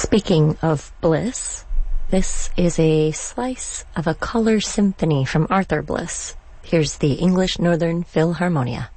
Speaking of bliss, this is a slice of a color symphony from Arthur Bliss. Here's the English Northern Philharmonia.